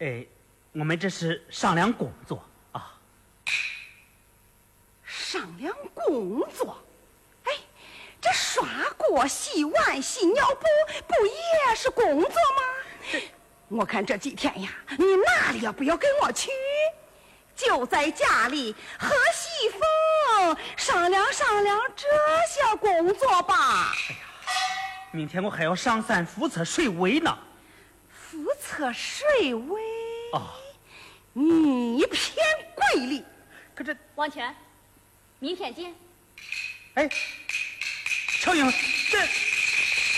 我们这是商量工作啊。 商量工作？哎，这刷锅、洗碗、洗尿布，不也是工作吗？我看这几天呀，你哪里也不要跟我去，就在家里和媳妇商量商量这些工作吧。 哎呀，明天我还要上山复测水位呢。 复测水位？ 啊， 你偏贵哩。 可这王全，明天见。 哎，秋英，这。